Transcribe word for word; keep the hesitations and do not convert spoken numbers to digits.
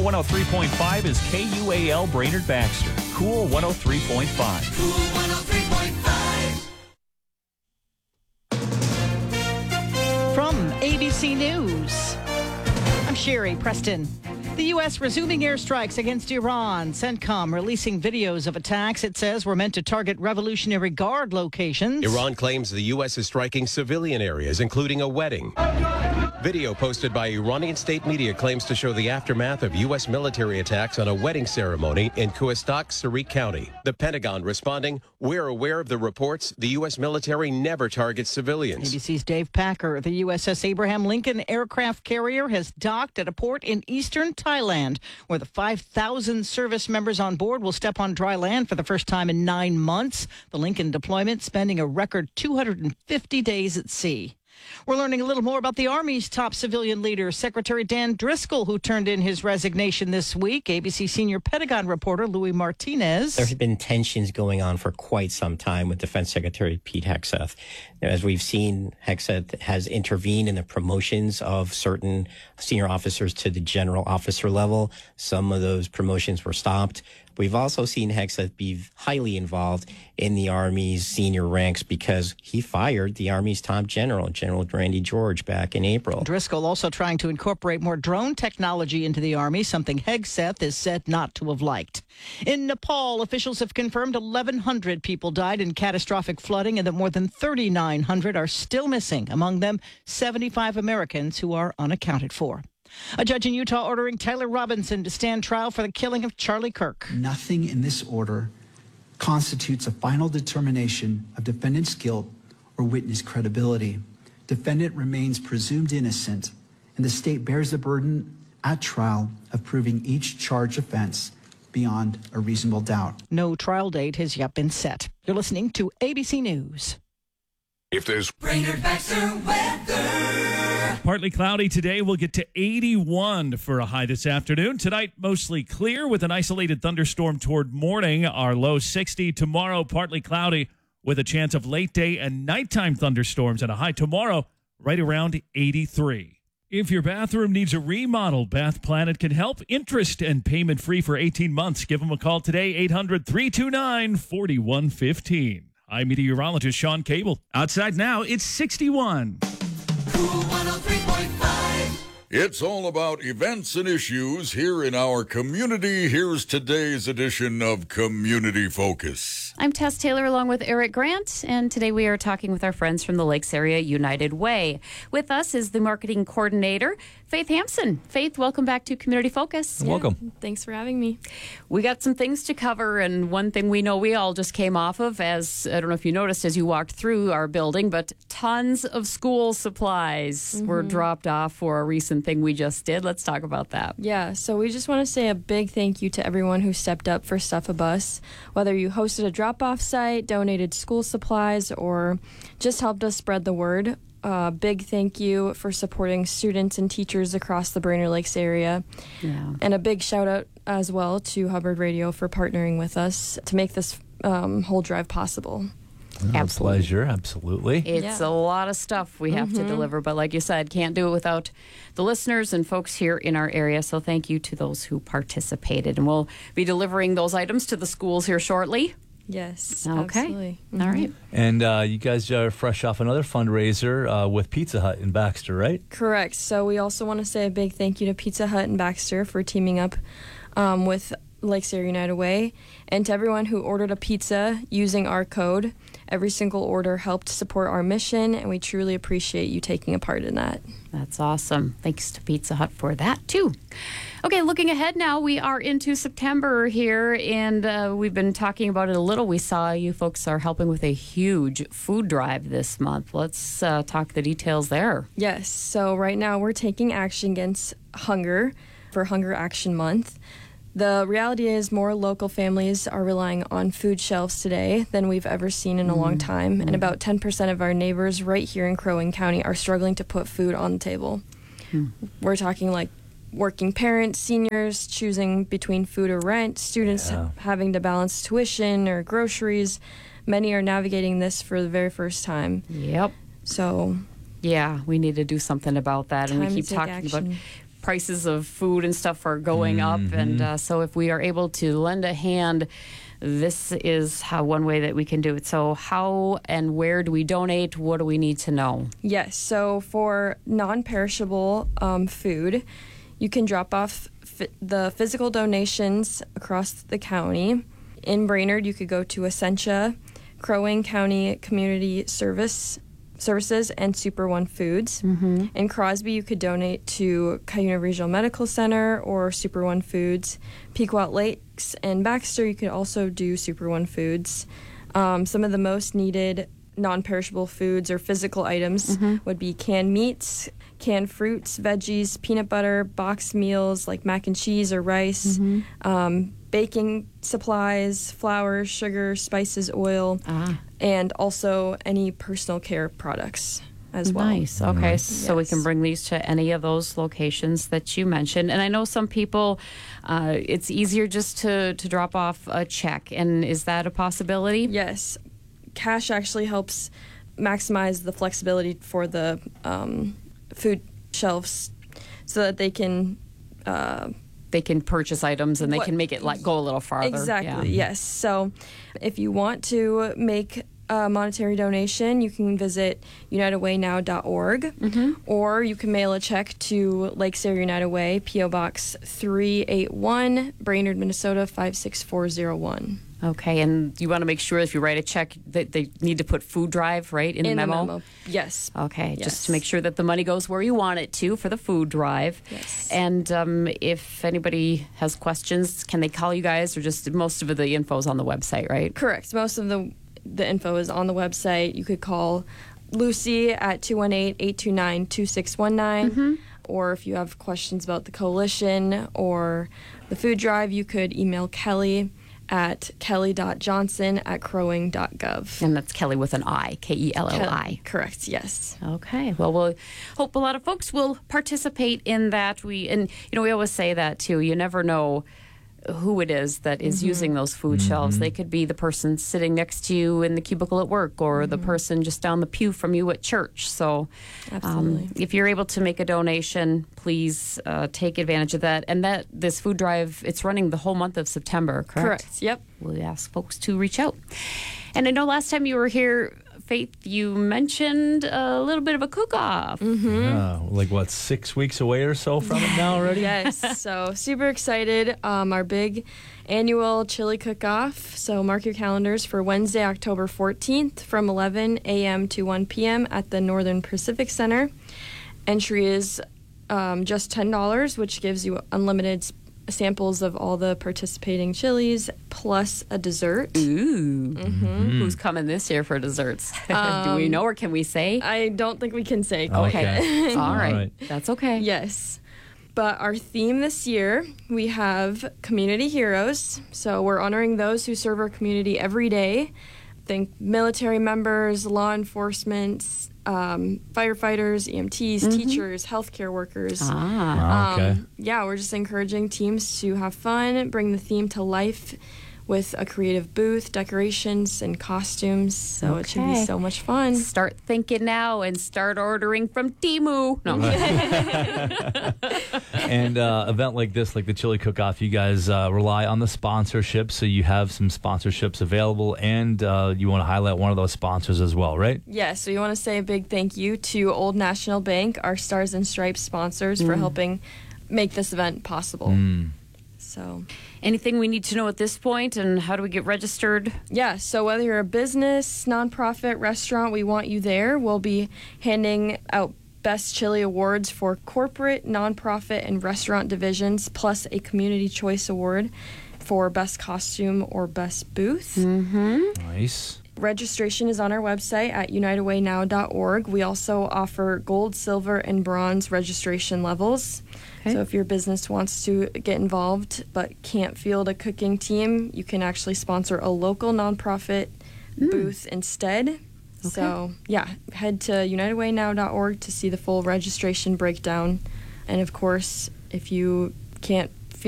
Cool one oh three point five is K U A L Brainerd Baxter. Cool one oh three point five. Cool one oh three point five. From A B C News, I'm Sherry Preston. The U S resuming airstrikes against Iran. CENTCOM releasing videos of attacks it says were meant to target Revolutionary Guard locations. Iran claims the U S is striking civilian areas, including a wedding. Video posted by Iranian state media claims to show the aftermath of U S military attacks on a wedding ceremony in Kuistak, Sarik County. The Pentagon responding, "We're aware of the reports. The U S military never targets civilians." A B C's Dave Packer. The U S S Abraham Lincoln aircraft carrier has docked at a port in eastern Thailand, where the five thousand service members on board will step on dry land for the first time in nine months. The Lincoln deployment spending a record two hundred fifty days at sea. We're learning a little more about the Army's top civilian leader, Secretary Dan Driscoll, who turned in his resignation this week. A B C senior Pentagon reporter Louis Martinez. There have been tensions going on for quite some time with Defense Secretary Pete Hegseth. As we've seen, Hegseth has intervened in the promotions of certain senior officers to the general officer level. Some of those promotions were stopped. We've also seen Hegseth be highly involved in the Army's senior ranks because he fired the Army's top general, General Randy George, back in April. Driscoll also trying to incorporate more drone technology into the Army, something Hegseth is said not to have liked. In Nepal, officials have confirmed eleven hundred people died in catastrophic flooding and that more than thirty-nine hundred are still missing, among them seventy-five Americans who are unaccounted for. A judge in Utah ordering Tyler Robinson to stand trial for the killing of Charlie Kirk. Nothing in this order constitutes a final determination of defendant's guilt or witness credibility. Defendant remains presumed innocent, and the state bears the burden at trial of proving each charged offense beyond a reasonable doubt. No trial date has yet been set. You're listening to A B C News. If there's Brainerd Baxter weather. Partly cloudy today. We'll get to eighty-one for a high this afternoon. Tonight, mostly clear with an isolated thunderstorm toward morning. Our low sixty. Tomorrow, partly cloudy with a chance of late day and nighttime thunderstorms and a high tomorrow right around eighty-three. If your bathroom needs a remodel, Bath Planet can help. Interest and payment free for eighteen months. Give them a call today, eight hundred, three two nine, four one one five. I'm meteorologist Sean Cable. Outside now, it's sixty-one. Cool one oh three point five. It's all about events and issues here in our community. Here's today's edition of Community Focus. I'm Tess Taylor along with Eric Grant, and today we are talking with our friends from the Lakes Area United Way. With us is the marketing coordinator, Faith Hampson. Faith, welcome back to Community Focus. Yeah, welcome. Thanks for having me. We got some things to cover, and one thing we know we all just came off of, as I don't know if you noticed as you walked through our building, but tons of school supplies mm-hmm. were dropped off for a recent thing we just did. Let's talk about that. Yeah, so we just want to say a big thank you to everyone who stepped up for Stuff a Bus, whether you hosted a drop-off site, donated school supplies, or just helped us spread the word. A uh, big thank you for supporting students and teachers across the Brainerd Lakes area. Yeah. And a big shout out as well to Hubbard Radio for partnering with us to make this um, whole drive possible. Our pleasure, absolutely. It's yeah. a lot of stuff we have mm-hmm. to deliver, but like you said, can't do it without the listeners and folks here in our area. So thank you to those who participated. And we'll be delivering those items to the schools here shortly. Yes, okay. Absolutely. Mm-hmm. All right. And uh, you guys are fresh off another fundraiser uh, with Pizza Hut in Baxter, right? Correct. So we also want to say a big thank you to Pizza Hut in Baxter for teaming up um, with Lakes Area United Way, and to everyone who ordered a pizza using our code. Every single order helped support our mission, and we truly appreciate you taking a part in that. That's awesome. Thanks to Pizza Hut for that, too. Okay, looking ahead now, we are into September here, and uh, we've been talking about it a little. We saw you folks are helping with a huge food drive this month. Let's uh, talk the details there. Yes, so right now we're taking action against hunger for Hunger Action Month. The reality is more local families are relying on food shelves today than we've ever seen in a mm-hmm. long time, and about ten percent of our neighbors right here in Crow Wing County are struggling to put food on the table. Mm. We're talking like working parents, seniors choosing between food or rent, students yeah. having to balance tuition or groceries. Many are navigating this for the very first time. Yep. So, yeah, we need to do something about that, and we keep talking action. about prices of food and stuff are going mm-hmm. up. And uh, so if we are able to lend a hand, this is how one way that we can do it. So how and where do we donate? What do we need to know? Yes. So for non-perishable um, food, you can drop off f- the physical donations across the county. In Brainerd, you could go to Essentia, Crow Wing County Community Service Services, and Super One Foods. Mm-hmm. In Crosby, you could donate to Cuyuna Regional Medical Center or Super One Foods. Pequot Lakes and Baxter, you could also do Super One Foods. Um, some of the most needed non-perishable foods or physical items mm-hmm. would be canned meats, canned fruits, veggies, peanut butter, boxed meals like mac and cheese or rice, mm-hmm. um, baking supplies, flour, sugar, spices, oil, ah. and also any personal care products as well. Nice. Okay, mm-hmm. so yes. we can bring these to any of those locations that you mentioned. And I know some people, uh, it's easier just to, to drop off a check. And is that a possibility? Yes. Cash actually helps maximize the flexibility for the um, food shelves so that they can... Uh, they can purchase items and they what, can make it like go a little farther. Exactly, yeah. yes. So if you want to make a monetary donation, you can visit united way now dot org mm-hmm. or you can mail a check to Lakes Area United Way, P O Box three eighty-one, Brainerd, Minnesota five six four zero one. Okay, and you want to make sure if you write a check that they need to put food drive, right, in, in the, memo? the memo? Yes. Okay, yes. just to make sure that the money goes where you want it to for the food drive. Yes. And um, if anybody has questions, can they call you guys, or just most of the info is on the website, right? Correct. Most of the the info is on the website. You could call Lucy at two one eight, eight two nine, two six one nine. Mm-hmm. Or if you have questions about the coalition or the food drive, you could email Kelly at kelly.johnson at crowing dot gov. And that's Kelly with an I, K E L L I. Ke- correct, yes. Okay. Well, we'll hope a lot of folks will participate in that. We And, you know, we always say that, too. You never know who it is that is mm-hmm. using those food mm-hmm. shelves. They could be the person sitting next to you in the cubicle at work or mm-hmm. the person just down the pew from you at church. So um, if you're able to make a donation, please uh, take advantage of that. And that this food drive, it's running the whole month of September, correct? Correct, yep. We'll ask folks to reach out. And I know last time you were here, Faith, you mentioned a little bit of a cook-off. Mm-hmm. Yeah, like, what, six weeks away or so from it now already? Yes, so super excited. Um, our big annual chili cook-off. So mark your calendars for Wednesday, October fourteenth from eleven a.m. to one p.m. at the Northern Pacific Center. Entry is um, just ten dollars, which gives you unlimited sp- samples of all the participating chilies plus a dessert. Ooh. Mm-hmm. Who's coming this year for desserts? Um, Do we know, or can we say? I don't think we can say. Okay. All right. right. That's okay. Yes. But our theme this year, we have community heroes. So we're honoring those who serve our community every day. Think military members, law enforcement, um, firefighters, E M Ts, mm-hmm. teachers, healthcare workers. Ah, okay. Um, yeah, we're just encouraging teams to have fun, bring the theme to life with a creative booth, decorations, and costumes. So okay. it should be so much fun. Start thinking now and start ordering from Temu. No. And uh, event like this, like the Chili Cook-Off, you guys uh, rely on the sponsorship, so you have some sponsorships available, and uh, you want to highlight one of those sponsors as well, right? Yes, yeah, so we want to say a big thank you to Old National Bank, our Stars and Stripes sponsors, mm. for helping make this event possible. Mm. So, anything we need to know at this point, and how do we get registered? Yeah, so whether you're a business, nonprofit, restaurant, we want you there. We'll be handing out Best Chili Awards for corporate, nonprofit, and restaurant divisions, plus a Community Choice Award for Best Costume or Best Booth. Mm-hmm. Nice. Registration is on our website at united way now dot org. We also offer gold, silver, and bronze registration levels. Okay. So if your business wants to get involved but can't field a cooking team, you can actually sponsor a local nonprofit mm. booth instead. Okay. So, yeah, head to united way now dot org to see the full registration breakdown. And, of course, if you can't